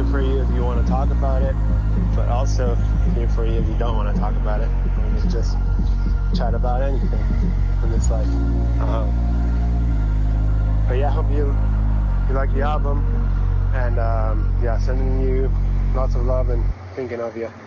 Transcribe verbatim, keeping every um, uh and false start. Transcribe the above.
here for you if you want to talk about it, but also here for you if you don't want to talk about it. We can just chat about anything in this life. Um, but yeah, I hope you, you like the album, and um, yeah, sending you lots of love and thinking of you.